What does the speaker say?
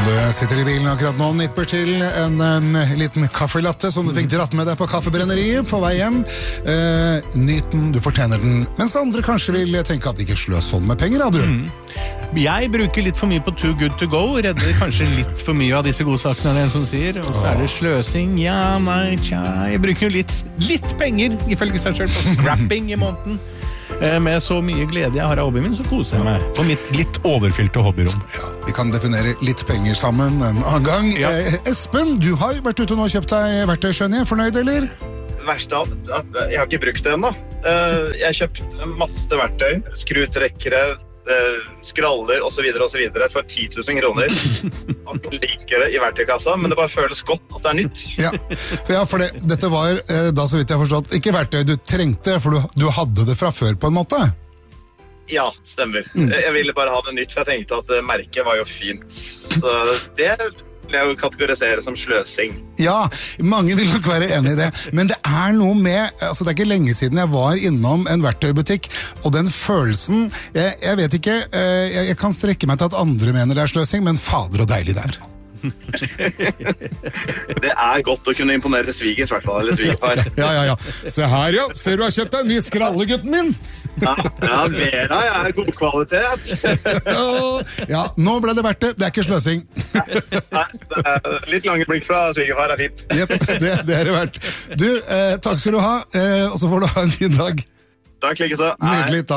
Du sitter i bilen akkurat nå og nipper til en liten kaffelatte som du fikk dratt med deg på kaffebrenneriet på vei hjem. Nyt den, du fortjener den. Mens andre kanskje vil tenke at de ikke sløs sånn med penger, da du. Jeg bruker litt for mye på Too Good To Go, redder kanskje litt for mye av disse godsakene, er det en som sier. Og så er det sløsing, ja, nei, tja. Jeg bruker jo litt penger, ifølge seg selv, på scrapping i måneden. Med så mye glede jeg har av hobbyen min, så koser jeg meg på mitt litt overfylte hobbyrom. Ja, vi kan definere litt penger sammen en annen gang. Ja. Espen, du har vært ute nå og kjøpt deg verktøy, skjønner jeg. Fornøyd, eller? Verst av at jeg har ikke brukt det ennå. Jeg kjøpte masse verktøy, skrutrekkere, skraller og så videre for 10 000 kroner. Man liker det i verktøykassa, men det bare føles godt at det er nytt. Ja, for dette var, da så vidt jeg har forstått, ikke verktøy du trengte, for du hadde det fra før på en måte. Ja, stemmer. Jeg ville bare ha det nytt, for jeg tenkte at merket var jo fint. Så det vil jeg jo kategorisere som sløsing. Ja, mange vil nok være enig i det, men det er noe med, altså det er ikke lenge siden jeg var innom en verktøybutikk, og den følelsen, jeg vet ikke, jeg kan strekke meg til at andre mener det er sløsing, men fader og deilig det er. Det er godt å kunne imponere sviger, i hvert fall, eller svigerfar. Ja. Se her, ja. Ser du har kjøpt deg en ny skralle, gutten min? Ja, Vera, jeg er god kvalitet. Ja, nå ble det verdt det. Det er ikke sløsing. Nei, litt lange blikk fra svigerfar er fint. Jepp, det er det verdt. Du, takk skal du ha, og så får du ha en fin dag. Takk, likeså. Nydelig, takk.